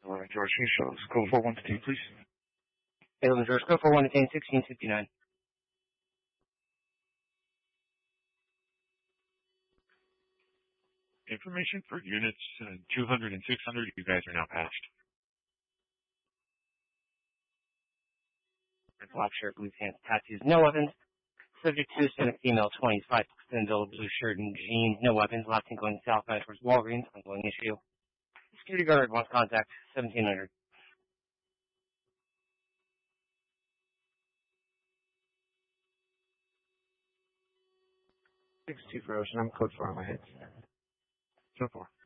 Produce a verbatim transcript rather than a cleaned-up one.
Alright, George, can you show us code four one two, please? eleven George, go for one ten, sixteen fifty-nine. Information for units uh, two hundred and six hundred, you guys are now patched. Black shirt, blue pants, tattoos, no weapons. Subject to Senate female, twenty-five, Extended blue shirt and jeans, no weapons. Last thing going southbound towards Walgreens, ongoing issue. Security guard wants contact, seventeen hundred. six two for Ocean, I'm code four on my head. So far.